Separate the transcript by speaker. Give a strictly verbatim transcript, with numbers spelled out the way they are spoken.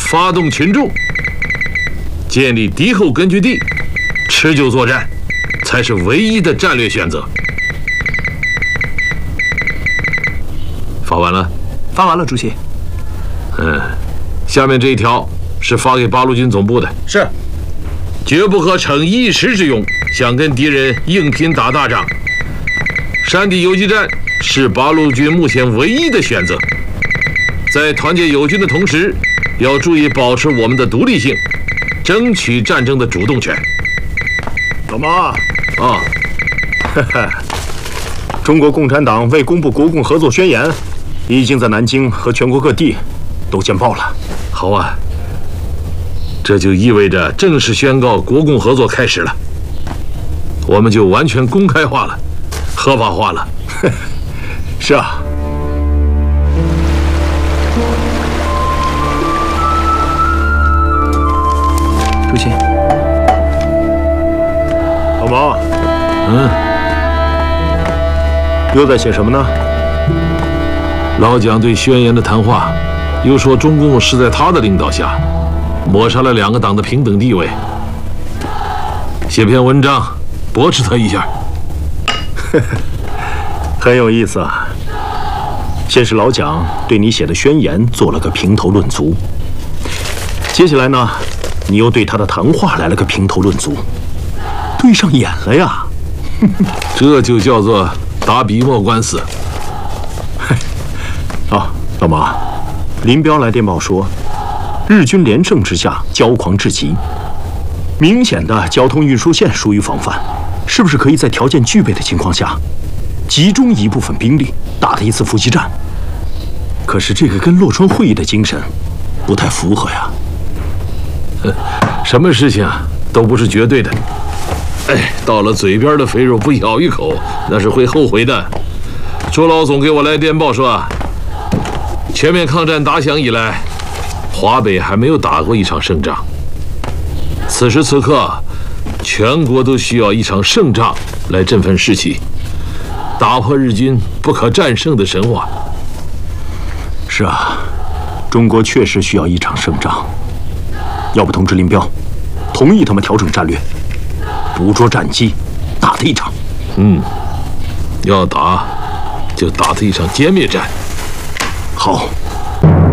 Speaker 1: 发动群众，建立敌后根据地，持久作战，才是唯一的战略选择。发完了？
Speaker 2: 发完了，主席。
Speaker 1: 嗯，下面这一条是发给八路军总部的。
Speaker 2: 是。
Speaker 1: 绝不可逞一时之勇，想跟敌人硬拼打大仗。山地游击战是八路军目前唯一的选择。在团结友军的同时，要注意保持我们的独立性，争取战争的主动权。
Speaker 3: 老毛
Speaker 1: 啊，
Speaker 3: 哈哈，中国共产党未公布国共合作宣言，已经在南京和全国各地都见报了。
Speaker 1: 好啊。这就意味着正式宣告国共合作开始了，我们就完全公开化了，合法化了。
Speaker 3: 是啊。
Speaker 2: 主席，
Speaker 3: 老毛，
Speaker 1: 嗯，
Speaker 3: 又在写什么呢？
Speaker 1: 老蒋对宣言的谈话，又说中共是在他的领导下抹杀了两个党的平等地位，写篇文章驳斥他一下。
Speaker 3: 很有意思啊。先是老蒋对你写的宣言做了个评头论足，接下来呢，你又对他的谈话来了个评头论足，对上眼了呀。
Speaker 1: 这就叫做打笔墨官司。
Speaker 3: 啊，老毛，林彪来电报说，日军连胜之下骄狂至极，明显的交通运输线疏于防范，是不是可以在条件具备的情况下，集中一部分兵力打的一次伏击战？可是这个跟洛川会议的精神不太符合呀。
Speaker 1: 什么事情啊都不是绝对的，哎，到了嘴边的肥肉不咬一口，那是会后悔的。周老总给我来电报说，全面抗战打响以来，华北还没有打过一场胜仗。此时此刻，全国都需要一场胜仗来振奋士气，打破日军不可战胜的神话。
Speaker 3: 是啊，中国确实需要一场胜仗。要不通知林彪，同意他们调整战略，捕捉战机，打他一场。
Speaker 1: 嗯，要打就打他一场歼灭战。
Speaker 3: 好。